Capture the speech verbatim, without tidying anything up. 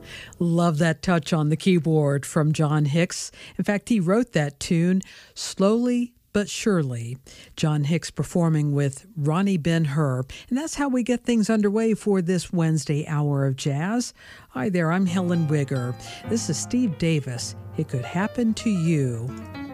Love that touch on the keyboard from John Hicks. In fact, he wrote that tune slowly but surely. John Hicks performing with Ronnie Ben-Hur. And that's how we get things underway for this Wednesday hour of jazz. Hi there, I'm Helen Wigger. This is Steve Davis. It Could Happen to You.